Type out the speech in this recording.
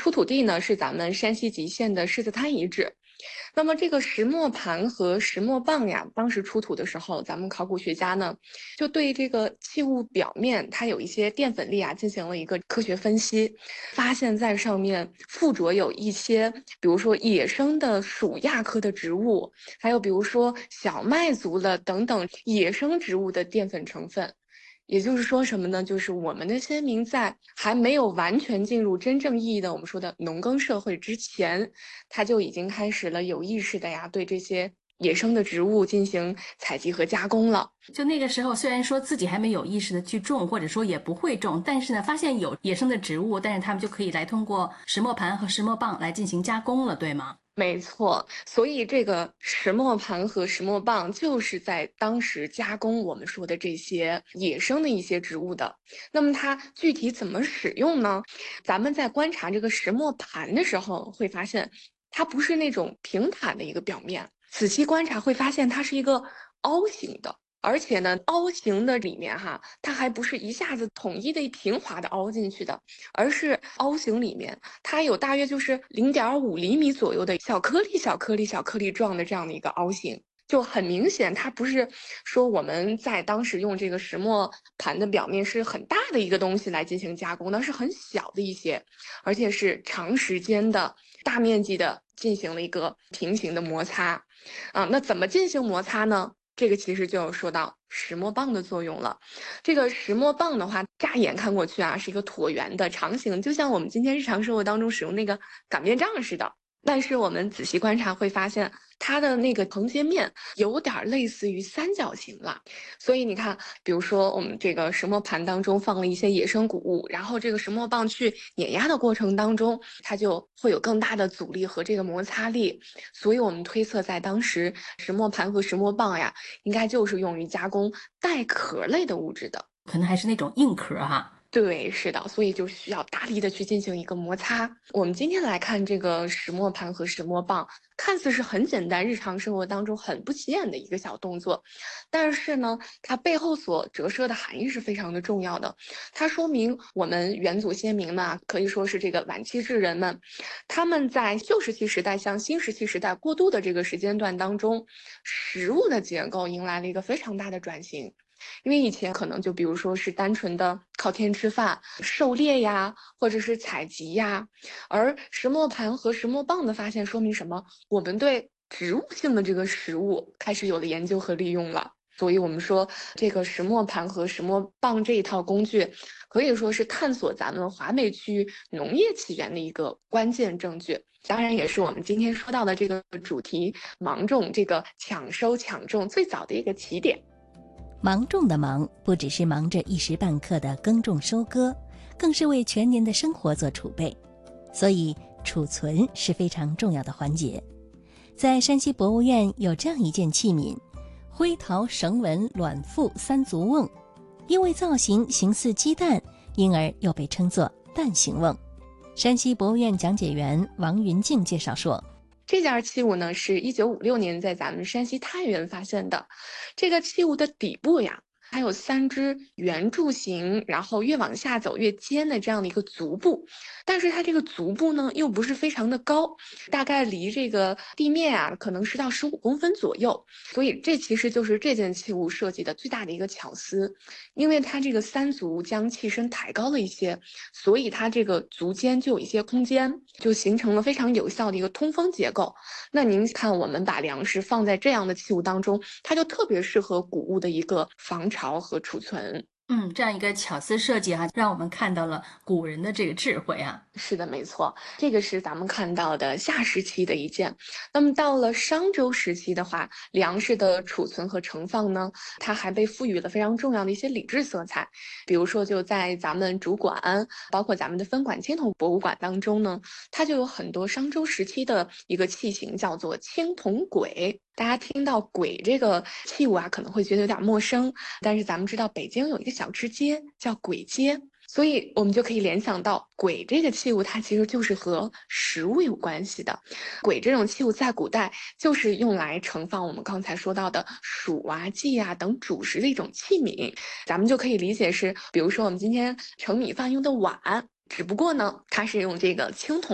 出土地呢是咱们山西吉县的狮子滩遗址。那么这个石磨盘和石磨棒呀，当时出土的时候，咱们考古学家呢就对这个器物表面它有一些淀粉粒啊进行了一个科学分析，发现在上面附着有一些，比如说野生的鼠亚科的植物，还有比如说小麦族的等等野生植物的淀粉成分。也就是说什么呢？就是我们的先民在还没有完全进入真正意义的我们说的农耕社会之前，他就已经开始了有意识的呀，对这些野生的植物进行采集和加工了。 就那个时候，虽然说自己还没有意识的去种，或者说也不会种，但是呢，发现有野生的植物，但是他们就可以来通过石磨盘和石磨棒来进行加工了，对吗？ 没错，所以这个石磨盘和石磨棒就是在当时加工我们说的这些野生的一些植物的。那么它具体怎么使用呢？咱们在观察这个石磨盘的时候，会发现它不是那种平坦的一个表面，仔细观察会发现它是一个凹形的。而且呢，凹形的里面哈，它还不是一下子统一的平滑的凹进去的，而是凹形里面它有大约就是0.5厘米左右的小颗粒、小颗粒、小颗粒状的这样的一个凹形。就很明显，它不是说我们在当时用这个石磨盘的表面是很大的一个东西来进行加工的，是很小的一些，而且是长时间的、大面积的进行了一个平行的摩擦。那怎么进行摩擦呢？这个其实就说到石磨棒的作用了。这个石磨棒的话，乍眼看过去啊，是一个椭圆的长形，就像我们今天日常生活当中使用那个擀面杖似的。但是我们仔细观察会发现，它的那个横截面有点类似于三角形了。所以你看，比如说我们这个石磨盘当中放了一些野生谷物，然后这个石磨棒去碾压的过程当中，它就会有更大的阻力和这个摩擦力。所以我们推测，在当时石磨盘和石磨棒呀，应该就是用于加工带壳类的物质的。 可能还是那种硬壳哈。 对，是的，所以就需要大力的去进行一个摩擦。我们今天来看这个石磨盘和石磨棒，看似是很简单，日常生活当中很不起眼的一个小动作，但是呢，它背后所折射的含义是非常的重要的。它说明我们元祖先民们啊，可以说是这个晚期智人们，他们在旧石器时代向新石器时代过渡的这个时间段当中，食物的结构迎来了一个非常大的转型。因为以前可能就比如说是单纯的靠天吃饭、狩猎呀，或者是采集呀，而石磨盘和石磨棒的发现说明什么？我们对植物性的这个食物开始有了研究和利用了。所以我们说，这个石磨盘和石磨棒这一套工具，可以说是探索咱们华北区域农业起源的一个关键证据。当然，也是我们今天说到的这个主题芒种这个抢收抢种最早的一个起点。 芒种的芒不只是忙着一时半刻的耕种收割，更是为全年的生活做储备，所以储存是非常重要的环节。在山西博物院有这样一件器皿，灰陶绳纹卵腹三足瓮，因为造型形似鸡蛋，因而又被称作蛋形瓮。山西博物院讲解员王云静介绍说， 这件器物呢，是1956年在咱们山西太原发现的。这个器物的底部呀，还有3只圆柱形，然后越往下走越尖的这样的一个足部，但是它这个足部呢，又不是非常的高，大概离这个地面啊，可能10到15公分左右。所以这其实就是这件器物设计的最大的一个巧思，因为它这个3足将器身抬高了一些，所以它这个足尖就有一些空间，就形成了非常有效的一个通风结构。那您看，我们把粮食放在这样的器物当中，它就特别适合谷物的一个防潮和储存。 这样一个巧思设计哈，让我们看到了古人的这个智慧啊。 是的，没错，这个是咱们看到的夏时期的一件。那么到了商周时期的话，粮食的储存和盛放呢，它还被赋予了非常重要的一些礼制色彩。比如说，就在咱们主馆，包括咱们的分馆青铜博物馆当中呢，它就有很多商周时期的一个器型，叫做青铜簋。大家听到簋这个器物啊，可能会觉得有点陌生，但是咱们知道北京有一个小吃街叫簋街。所以我们就可以联想到簋这个器物，它其实就是和食物有关系的。簋这种器物在古代就是用来盛放我们刚才说到的黍啊、稷啊等主食的一种器皿。咱们就可以理解是，比如说我们今天盛米饭用的碗，只不过呢，它是用这个青铜